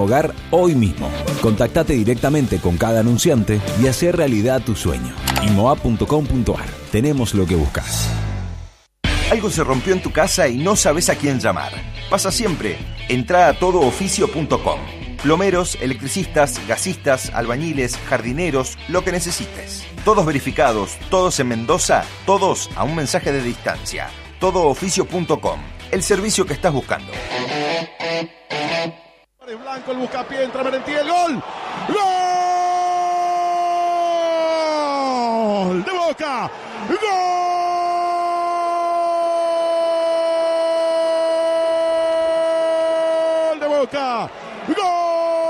hogar hoy mismo. Contactate directamente con cada anunciante y hacé realidad tu sueño. Imoa.com.ar. Tenemos lo que buscas. Algo se rompió en tu casa y no sabes a quién llamar. Pasa siempre. Entrá a todooficio.com. Plomeros, electricistas, gasistas, albañiles, jardineros, lo que necesites. Todos verificados, todos en Mendoza, todos a un mensaje de distancia. Todooficio.com. El servicio que estás buscando. Blanco, el buscapié, entra Merentiel, el gol. ¡Gol! ¡De Boca! ¡Gol!